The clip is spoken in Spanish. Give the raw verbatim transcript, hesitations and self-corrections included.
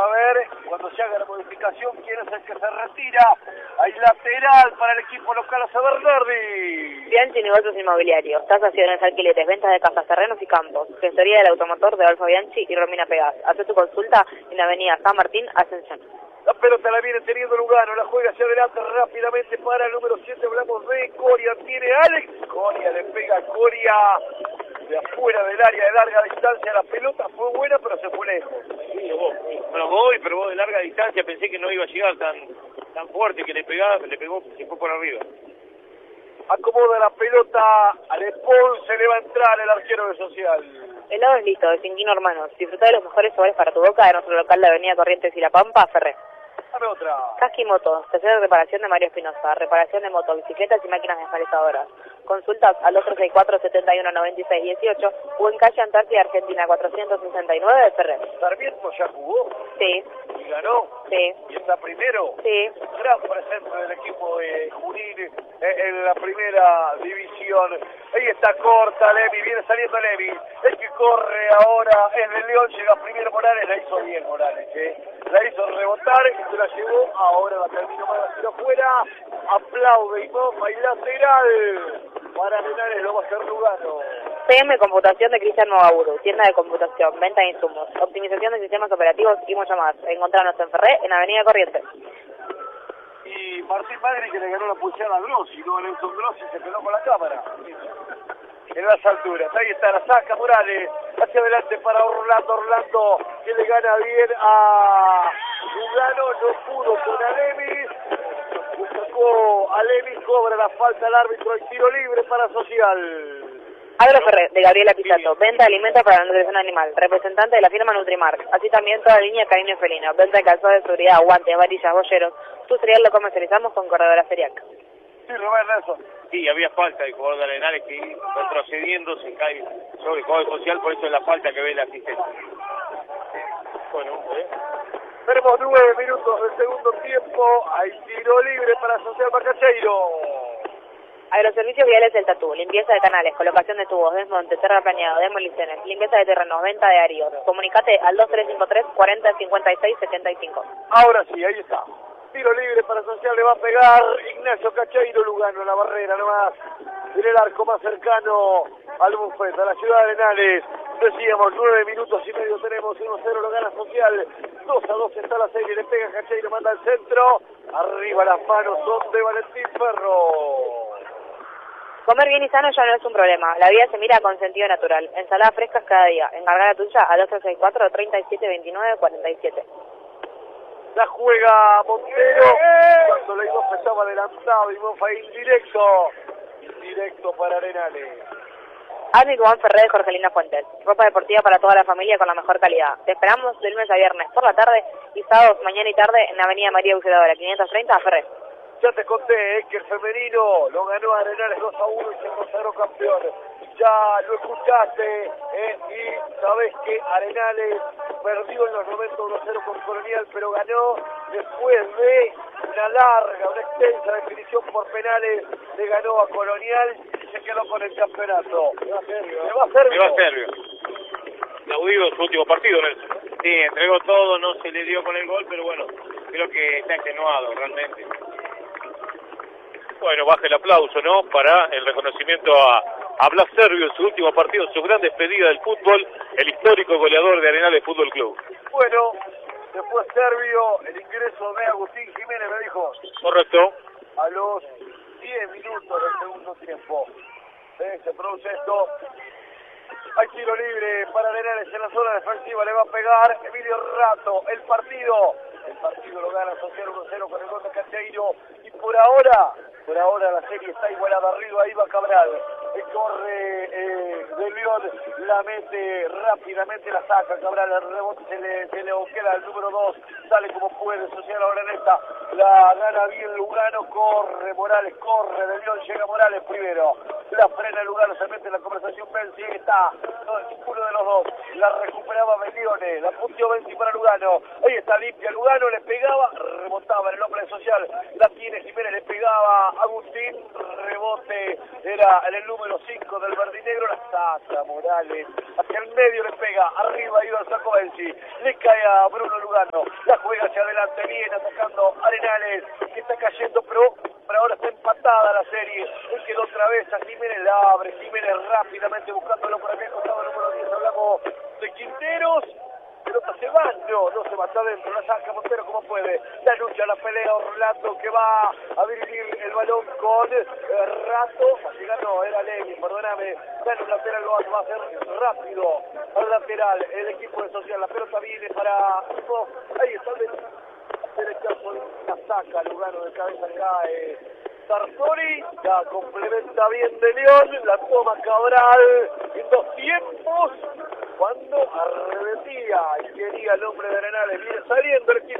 a ver, cuando se haga la modificación, quién es el que se retira. Hay lateral para el equipo local a Bernardi. Bianchi Negocios Inmobiliarios, tasaciones, alquileres, ventas de casas, terrenos y campos. Gestoría del automotor de Adolfo Bianchi y Romina Pegás. Hace tu consulta en la avenida San Martín, Ascensión. La pelota la viene teniendo Lugano, la juega hacia adelante rápidamente para el número siete, hablamos de Coria, tiene Alex, Coria le pega a Coria de afuera del área de larga distancia, la pelota fue buena pero se fue lejos. Sí, vos, bueno, voy, pero vos de larga distancia pensé que no iba a llegar tan tan fuerte que le pegaba, le pegó, se fue por arriba. Acomoda la pelota, Alepón, se le va a entrar el arquero de Social. El lado es listo, de Cinquino Hermanos. Disfruta de los mejores sabores para tu boca de nuestro local de Avenida Corrientes y La Pampa, Ferré. Dame otra. Casqui Motos, taller de reparación de Mario Espinosa, reparación de motos, bicicletas y máquinas desmalezadoras. Consultas al dos tres seis cuatro, siete uno, nueve seis uno ocho o en calle Antártida Argentina cuatrocientos sesenta y nueve de Ferrer. Sarmiento ya jugó. Sí. Y ganó. Sí. Y está primero. Sí. Gran presente del equipo de Junín eh, en la primera división. Ahí está corta Levi, viene saliendo Levi. El que corre ahora es de León, llega primero Morales, la hizo bien Morales, ¿eh? La hizo rebotar y se la llevó, ahora la terminó para hacer afuera. Aplaude y mofa y lateral. Para Arenales lo va a hacer Lugano. P M Computación de Cristian Novaburu, tienda de computación, venta de insumos, optimización de sistemas operativos y mucho más. Encontrarnos en Ferré, en Avenida Corrientes. Y Martín Magri que le ganó la pulseada a Grossi, no a Nelson Grossi, se pegó con la cámara. En las alturas, ahí está, la saca Morales, hacia adelante para Orlando, Orlando que le gana bien a Lugano, no pudo con Alevis, sacó a Levis, cobra la falta al árbitro, el tiro libre para Social. Agroferré, de Gabriela Pisato, venta de alimentos para la nutrición animal, representante de la firma Nutrimark, así también toda la línea canino y felino, venta de calzado de seguridad, guantes, varillas, bolleros, su cereal lo comercializamos con Corredora Feriac. Sí, Rubén Nelson. Sí, había falta del jugador de Arenales que iba retrocediendo, se cae sobre el jugador social, por eso es la falta que ve el asistente. Bueno, ¿eh? Tenemos nueve minutos del segundo tiempo, hay tiro libre para Social Macacheiro. Agroservicios Viales del Tatú, limpieza de canales, colocación de tubos, desmonte, terraplaneado, demoliciones, limpieza de terrenos, venta de aríos. Comunicate al dos tres cinco tres, cuarenta, cincuenta y seis, setenta y cinco. Ahora sí, ahí está. Tiro libre para Social, le va a pegar Ignacio Cacheiro, Lugano en la barrera nomás. En el arco más cercano al buffet, a la ciudad de Arenales. Decíamos, nueve minutos y medio tenemos, uno cero lo gana Social. dos a dos está la serie, le pega Cacheiro, manda al centro. Arriba las manos son de Valentín Ferro. Comer bien y sano ya no es un problema. La vida se mira con sentido natural. Ensaladas frescas cada día. Encarga la tuya al dos tres seis cuatro, treinta y siete, veintinueve, cuarenta y siete. La juega Montero. Cuando la Ibofa estaba adelantado y Mofa indirecto. Indirecto para Arenales. Army Juan Ferré de Jorgelina Fuentes. Ropa deportiva para toda la familia con la mejor calidad. Te esperamos de lunes a viernes por la tarde y sábados mañana y tarde en la avenida María Auxiliadora, quinientos treinta, Ferré. Ya te conté eh, que el femenino lo ganó Arenales dos a uno y se consagró campeón. Ya lo escuchaste eh, y sabés que Arenales perdió en los noventa uno cero con Colonial, pero ganó después de una larga, una extensa definición por penales. Le ganó a Colonial y se quedó con el campeonato. Le va a Servio. Le va a Servio. Le va a Servio. Laudido su último partido, Nelson. Sí, entregó todo, no se le dio con el gol, pero bueno, creo que está extenuado realmente. Bueno, baja el aplauso, ¿no? Para el reconocimiento a, a Blas Servio en su último partido, su gran despedida del fútbol, el histórico goleador de Arenales Fútbol Club. Bueno, después Servio, el ingreso de Agustín Jiménez, me dijo. Correcto. A los diez minutos del segundo tiempo. ¿Eh? Se produce esto. Hay tiro libre para Arenales en la zona defensiva, le va a pegar Emilio Rato. El partido, el partido lo gana Social uno cero con el gol de Cacheiro. Y por ahora, por ahora la serie está igualada. Arriba ahí va Cabral. El corre eh, de León, la mete rápidamente, la saca Cabral. El rebote se le, se le queda al número dos. Sale como puede Social ahora en esta. La gana bien Lugano, corre Morales, corre de León, llega Morales primero. la frena Lugano, se mete en la conversación Benzi, ahí está, no, ninguno de los dos, la recuperaba Belione, la puntió Benzi para Lugano, ahí está limpia Lugano, le pegaba, remontaba en el hombre social, la tiene Jiménez, le pegaba Agustín, rebote, era en el número cinco del verdinegro, la saca Morales, hacia el medio le pega, arriba iba el saco Benzi, le cae a Bruno Lugano, la juega hacia adelante, viene atacando Arenales, que está cayendo, pero, pero ahora está empatada la serie, él quedó otra vez a Jiménez, la abre, Jiménez rápidamente buscándolo por aquel costado número diez, hablamos de Quinteros, pelota se va, no, no se va, está adentro, la saca Montero como puede, la lucha, la pelea, Orlando que va a dirigir el balón con eh, Rato, a llegar no, era Levi, perdóname, dale un lateral, lo va a hacer rápido, al lateral, el equipo de Social, la pelota viene para, oh, ahí está el derechazo, la saca, Lugano de cabeza cae, Sartori, la complementa bien de León, la toma Cabral, en dos tiempos, cuando arremetía y quería el hombre de Arenales, viene saliendo el equipo.